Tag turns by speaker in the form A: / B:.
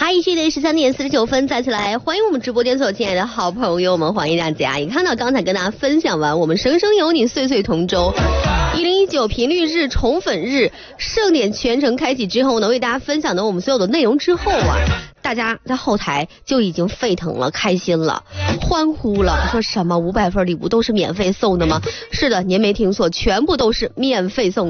A: 嗨，现在13:49，再次来欢迎我们直播间所有亲爱的好朋友们，欢迎大家！也看到刚才跟大家分享完我们生生有你岁岁同舟2019频率日宠粉日盛典全程开启之后呢，为大家分享的我们所有的内容之后啊，大家在后台就已经沸腾了，开心了，欢呼了，说什么500份礼物都是免费送的吗？是的，您没听错，全部都是免费送的。